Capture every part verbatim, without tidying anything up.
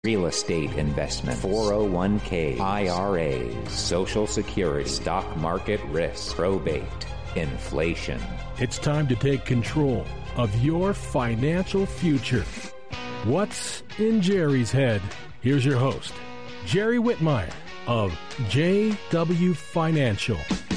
real estate investment, four oh one k, I R As, Social Security, stock market risk, probate, inflation. It's time to take control of your financial future. What's in Jerry's head? Here's your host, Jerry Whitmire of J W Financial.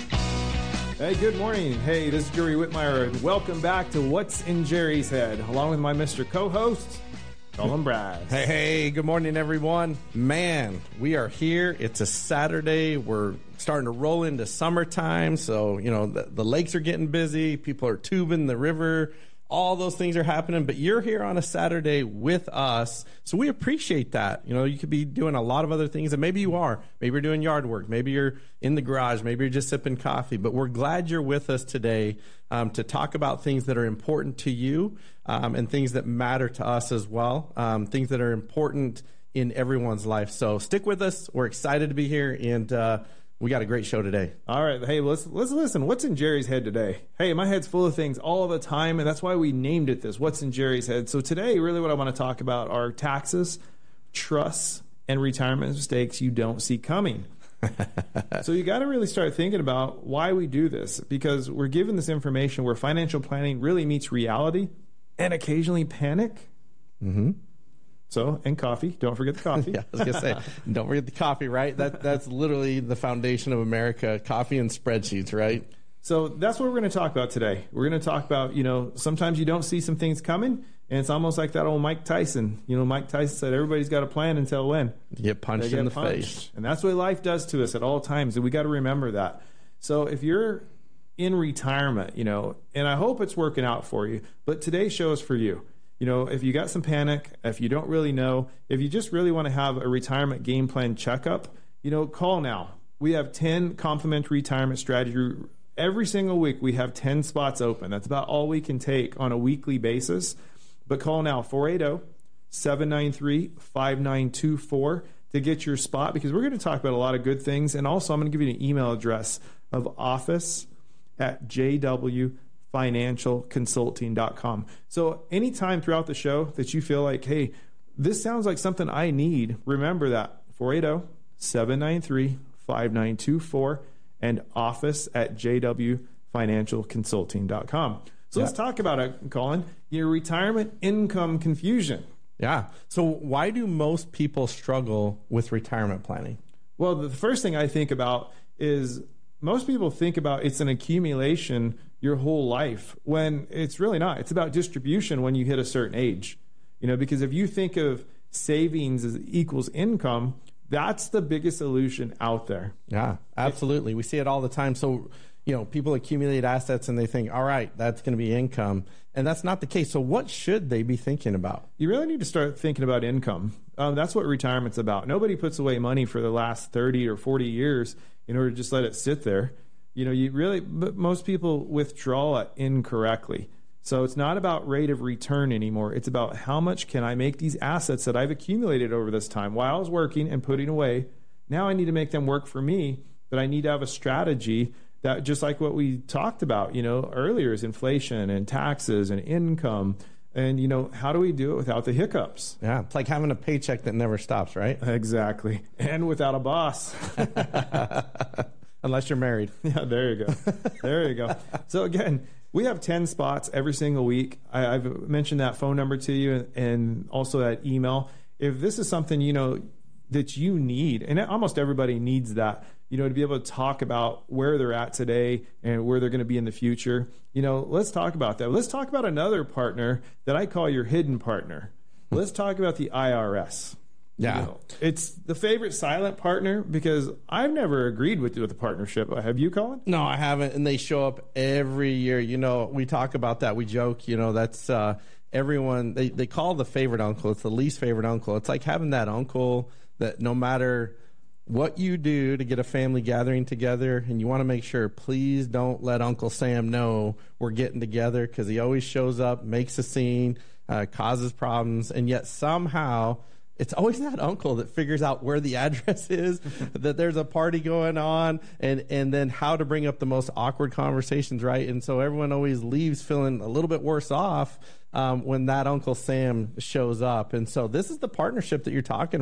Hey, good morning. Hey, this is Jerry Whitmire, and welcome back to What's in Jerry's Head, along with my Mister Co-host, Colin Brass. Hey, hey, good morning, everyone. Man, we are here. It's a Saturday. We're starting to roll into summertime, so, you know, the, the lakes are getting busy. People are tubing the river. All those things are happening, but you're here on a Saturday with us, so we appreciate that. You know, you could be doing a lot of other things, and maybe you are. Maybe you're doing yard work. Maybe you're in the garage. Maybe you're just sipping coffee, but we're glad you're with us today um, to talk about things that are important to you um, and things that matter to us as well, um, things that are important in everyone's life. So stick with us. We're excited to be here, and uh, we got a great show today. All right. Hey, let's let's listen. What's in Jerry's head today? Hey, my head's full of things all the time, and that's why we named it this, What's in Jerry's Head. So today, really what I want to talk about are taxes, trusts, and retirement mistakes you don't see coming. So you got to really start thinking about why we do this, because we're given this information where financial planning really meets reality and occasionally panic. Mm-hmm. So, and coffee. Don't forget the coffee. Yeah, I was going to say, don't forget the coffee, right? That That's literally the foundation of America, coffee and spreadsheets, right? So that's what we're going to talk about today. We're going to talk about, you know, sometimes you don't see some things coming, and it's almost like that old Mike Tyson. You know, Mike Tyson said, everybody's got a plan until when? You get punched get in the punched. face. And that's what life does to us at all times, and we got to remember that. So if you're in retirement, you know, and I hope it's working out for you, but today's show is for you. You know, if you got some panic, if you don't really know, if you just really want to have a retirement game plan checkup, you know, call now. We have ten complimentary retirement strategy. Every single week, we have ten spots open. That's about all we can take on a weekly basis. But call now, four eight zero, seven nine three, five nine two four to get your spot, because we're going to talk about a lot of good things. And also, I'm going to give you an email address of office at J W financial consulting dot com. So anytime throughout the show that you feel like, hey, this sounds like something I need, remember that, four eight zero, seven nine three, five nine two four and office at J W financial consulting dot com. So yeah. Let's talk about it, Colin, your retirement income confusion. Yeah. So why do most people struggle with retirement planning? Well, the first thing I think about is most people think about it's an accumulation your whole life, when it's really not. It's about distribution when you hit a certain age. You know, because if you think of savings as equals income, that's the biggest illusion out there. Yeah, absolutely. We see it all the time. So, you know, people accumulate assets and they think, all right, that's going to be income. And that's not the case. So what should they be thinking about? You really need to start thinking about income. Um, that's what retirement's about. Nobody puts away money for the last thirty or forty years in order to just let it sit there. You know, you really, but most people withdraw it incorrectly. So it's not about rate of return anymore. It's about how much can I make these assets that I've accumulated over this time while I was working and putting away. Now I need to make them work for me, but I need to have a strategy that, just like what we talked about, you know, earlier, is inflation and taxes and income. And, you know, how do we do it without the hiccups? Yeah, it's like having a paycheck that never stops, right? Exactly. And without a boss. Unless you're married. Yeah, there you go. There you go. So again, we have ten spots every single week. I, I've mentioned that phone number to you, and also that email. If this is something, you know, that you need, and almost everybody needs that, you know, to be able to talk about where they're at today and where they're going to be in the future. You know, let's talk about that. Let's talk about another partner that I call your hidden partner. Let's talk about the I R S. Yeah. You know, it's the favorite silent partner, because I've never agreed with, with the partnership. Have you, Colin? No, I haven't. And they show up every year. You know, we talk about that. We joke, you know, that's uh, everyone, they, they call the favorite uncle. It's the least favorite uncle. It's like having that uncle that no matter what you do to get a family gathering together, and you want to make sure, please don't let Uncle Sam know we're getting together, because he always shows up, makes a scene, uh, causes problems, and yet somehow it's always that uncle that figures out where the address is, that there's a party going on, and, and then how to bring up the most awkward conversations, right? And so everyone always leaves feeling a little bit worse off um, when that Uncle Sam shows up. And so this is the partnership that you're talking